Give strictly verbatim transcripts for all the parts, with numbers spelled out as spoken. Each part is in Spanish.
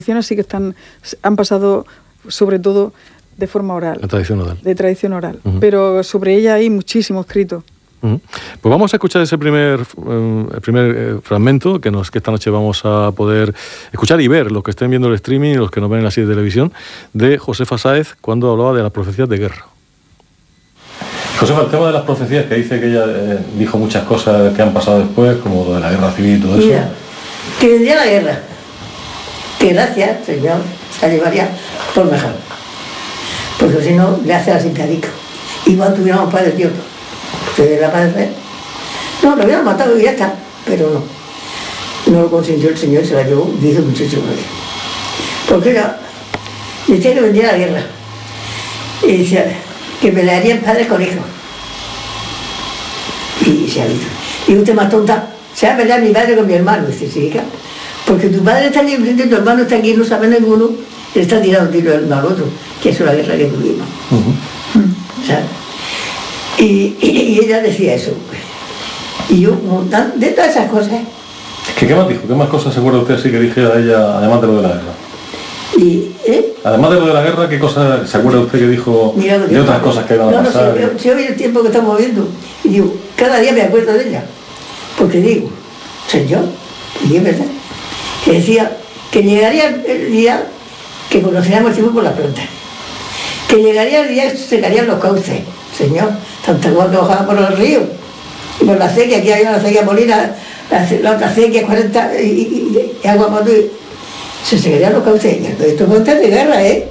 sí que están, han pasado sobre todo de forma oral. La tradición oral. De tradición oral. Uh-huh. Pero sobre ella hay muchísimo escrito. Uh-huh. Pues vamos a escuchar ese primer, eh, el primer eh, fragmento que, nos, que esta noche vamos a poder escuchar y ver, los que estén viendo el streaming y los que nos ven en la serie de televisión, de Josefa Sáez cuando hablaba de las profecías de guerra. Josefa, el tema de las profecías, que dice que ella eh, dijo muchas cosas que han pasado después, como lo de la guerra civil y todo eso. Mira, que vendría la guerra, que gracias, Señor, se llevaría por mejor. Porque si no, le hace así carico. Igual tuviéramos padecido. ¿Se la padecer? No, lo hubieran matado y ya está, pero no. No lo consintió el Señor y se la llevó, dice muchísimo. Porque era, decía que vendría la guerra. Y decía que pelearían padres con hijos. Y se ha visto. Y usted más tonta, se va a pelear mi padre con mi hermano. Dice, sí, hija, porque tu padre está aquí enfrente, tu hermano está aquí, no sabe ninguno, le está tirando un tiro uno al otro, que eso es la guerra que tuvimos. Uh-huh. Mm, ¿sabes? Y, y, y ella decía eso. Y yo, de todas esas cosas. ¿Qué, ¿Qué más dijo? ¿Qué más cosas se acuerda usted así que dije a ella, además de lo de la guerra? Y, ¿eh? Además de lo de la guerra, ¿qué cosas se acuerda usted que dijo Mira, de otras dijo, cosas que iban a no, pasar? No, si hoy el tiempo que estamos viendo, y digo, cada día me acuerdo de ella. Porque digo, Señor, y es verdad, que decía que llegaría el día que conoceríamos el tiempo por las plantas. Que llegaría el día que secarían los cauces, Señor, tanta agua que bajaba por los ríos y por la acequia, aquí hay una acequia molina, la, la otra acequia cuarenta y, y, y agua moto, y se secarían los cauces. Esto es montes de guerra, ¿eh?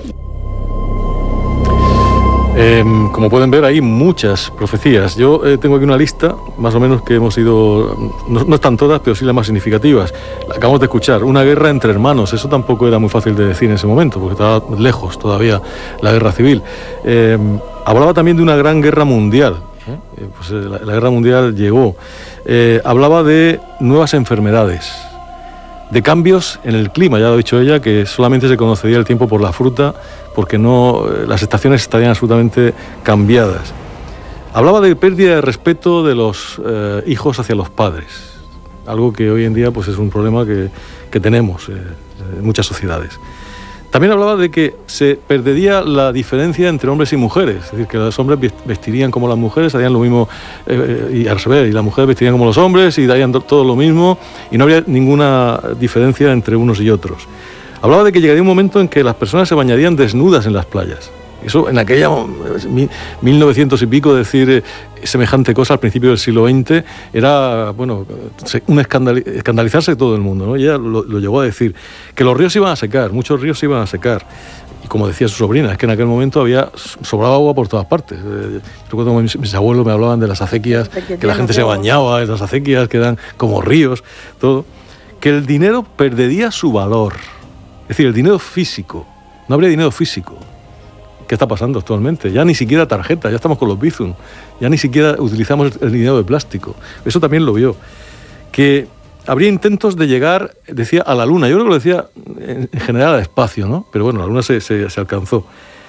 Eh, como pueden ver, hay muchas profecías. Yo eh, tengo aquí una lista, más o menos, que hemos ido, no, no están todas, pero sí las más significativas. La acabamos de escuchar, una guerra entre hermanos. Eso tampoco era muy fácil de decir en ese momento, porque estaba lejos todavía la guerra civil. Eh, hablaba también de una gran guerra mundial. ¿eh? Pues, eh, la, la guerra mundial llegó. Eh, hablaba de nuevas enfermedades, de cambios en el clima. Ya lo ha dicho ella, que solamente se conocería el tiempo por la fruta, porque no, las estaciones estarían absolutamente cambiadas. Hablaba de pérdida de respeto de los eh, hijos hacia los padres, algo que hoy en día pues, es un problema que, que tenemos eh, en muchas sociedades. También hablaba de que se perdería la diferencia entre hombres y mujeres, es decir, que los hombres vestirían como las mujeres, harían lo mismo, eh, y al revés, y las mujeres vestirían como los hombres y darían todo lo mismo, y no habría ninguna diferencia entre unos y otros. Hablaba de que llegaría un momento en que las personas se bañarían desnudas en las playas. Eso en aquella mil novecientos y pico, decir eh, semejante cosa al principio del siglo veinte era, bueno, un escandal, escandalizarse de todo el mundo, ¿no? Y ella lo, lo llegó a decir, que los ríos iban a secar, muchos ríos se iban a secar. Y como decía su sobrina, es que en aquel momento había sobraba agua por todas partes. Eh, recuerdo que mis, mis abuelos me hablaban de las acequias, que la gente se bañaba en las acequias, que eran como ríos, todo. Que el dinero perdería su valor. Es decir, el dinero físico, no habría dinero físico. ¿Qué está pasando actualmente? Ya ni siquiera tarjeta, ya estamos con los Bizum, ya ni siquiera utilizamos el dinero de plástico. Eso también lo vio. Que habría intentos de llegar, decía, a la Luna. Yo creo que lo decía en general al espacio, ¿no? Pero bueno, la Luna se, se, se alcanzó.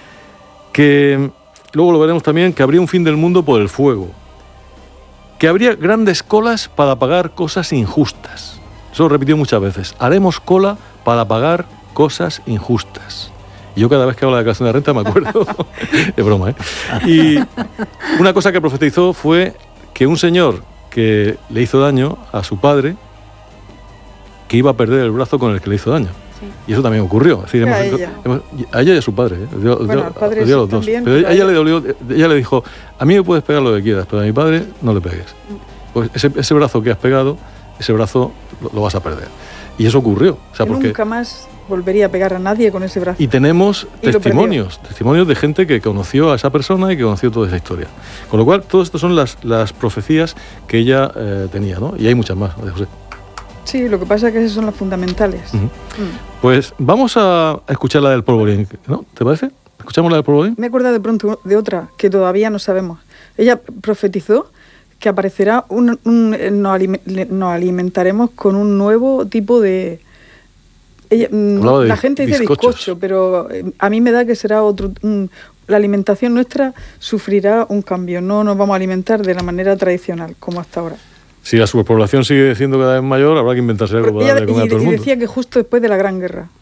Que luego lo veremos también, que habría un fin del mundo por el fuego. Que habría grandes colas para pagar cosas injustas. Eso lo repitió muchas veces. Haremos cola para pagar cosas injustas. Y yo cada vez que hablo de declaración de renta me acuerdo. Es broma, ¿eh? Y una cosa que profetizó fue que un señor que le hizo daño a su padre, que iba a perder el brazo con el que le hizo daño. Sí. Y eso también ocurrió. Es decir, hemos, a, ella. Hemos, a ella y a su padre. ¿eh? Dio, bueno, dio, padre dio a los dos. También, pero a ella, le dolió, ella le dijo, a mí me puedes pegar lo que quieras, pero a mi padre no le pegues. Pues ese, ese brazo que has pegado, ese brazo lo, lo vas a perder. Y eso ocurrió. O sea, porque nunca más volvería a pegar a nadie con ese brazo. Y tenemos y testimonios, testimonios de gente que conoció a esa persona y que conoció toda esa historia. Con lo cual, todo esto son las, las profecías que ella eh, tenía, ¿no? Y hay muchas más, José. Sí, lo que pasa es que esas son las fundamentales. Uh-huh. Mm. Pues vamos a escuchar la del polvorín, ¿no? ¿Te parece? ¿Escuchamos la del polvorín? Me acuerdo de pronto de otra que todavía no sabemos. Ella profetizó que aparecerá un, un nos, aliment, nos alimentaremos con un nuevo tipo de... Ella, de la gente dice bizcochos. bizcocho, pero a mí me da que será otro... Un, la alimentación nuestra sufrirá un cambio. No nos vamos a alimentar de la manera tradicional, como hasta ahora. Si la superpoblación sigue siendo cada vez mayor, habrá que inventarse algo para darle comer a todo el mundo. Y decía que justo después de la Gran Guerra.